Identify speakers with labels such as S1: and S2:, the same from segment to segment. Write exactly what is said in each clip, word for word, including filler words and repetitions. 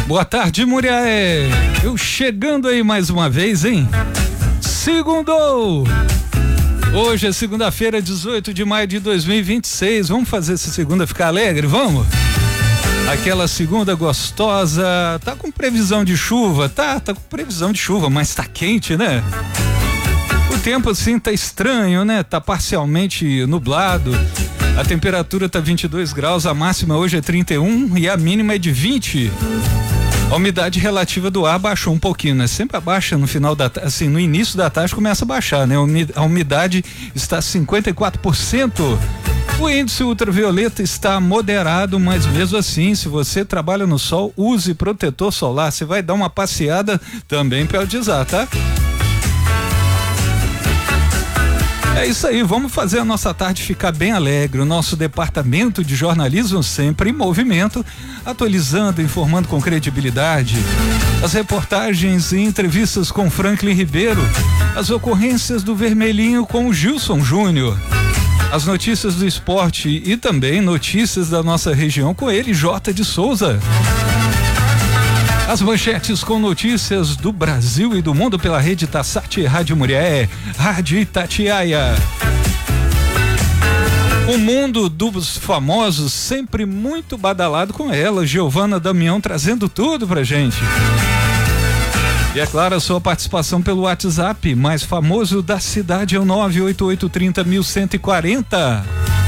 S1: Boa tarde, Muriaé. Eu chegando aí mais uma vez, hein? Segundou! Hoje é segunda-feira, dezoito de maio de dois mil e vinte e seis. Vamos fazer essa segunda ficar alegre? Vamos? Aquela segunda gostosa. Tá com previsão de chuva? Tá, tá com previsão de chuva, mas tá quente, né? O tempo assim tá estranho, né? Tá parcialmente nublado. A temperatura tá vinte e dois graus, a máxima hoje é trinta e um e a mínima é de vinte. A umidade relativa do ar baixou um pouquinho, né? Sempre abaixa no final da, assim, no início da tarde começa a baixar, né? A umidade está cinquenta e quatro por cento. O índice ultravioleta está moderado, mas mesmo assim, se você trabalha no sol, use protetor solar. Você vai dar uma passeada, também pode usar, tá? É isso aí, vamos fazer a nossa tarde ficar bem alegre. O nosso departamento de jornalismo sempre em movimento, atualizando, informando com credibilidade. As reportagens e entrevistas com Franklin Ribeiro, as ocorrências do Vermelhinho com o Gilson Júnior, as notícias do esporte e também notícias da nossa região com ele, J de Souza. As manchetes com notícias do Brasil e do mundo pela rede Tassati, Rádio Muriaé, Rádio Itatiaia. O mundo dos famosos sempre muito badalado com ela, Giovana Damião, trazendo tudo pra gente. E é claro, a sua participação pelo WhatsApp, mais famoso da cidade é o nove oito oito três zero um um quatro zero.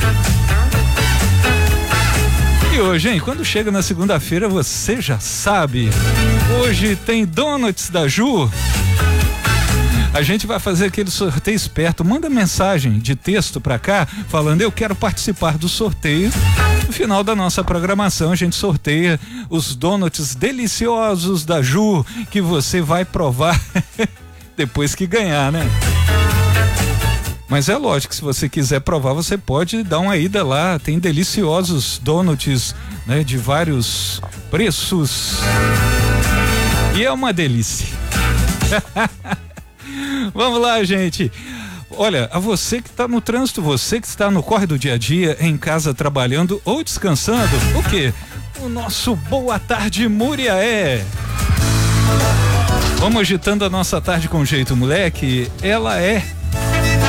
S1: E hoje, hein? Quando chega na segunda-feira, você já sabe. Hoje tem Donuts da Ju. A gente vai fazer aquele sorteio esperto. Manda mensagem de texto pra cá, falando eu quero participar do sorteio. No final da nossa programação, a gente sorteia os donuts deliciosos da Ju, que você vai provar depois que ganhar, né? Mas é lógico que se você quiser provar, você pode dar uma ida lá. Tem deliciosos donuts, né, de vários preços. E é uma delícia. Vamos lá, gente. Olha, a você que está no trânsito, você que está no corre do dia a dia, em casa trabalhando ou descansando, o quê? O nosso Boa Tarde Muriaé. Vamos agitando a nossa tarde com jeito, moleque. Ela é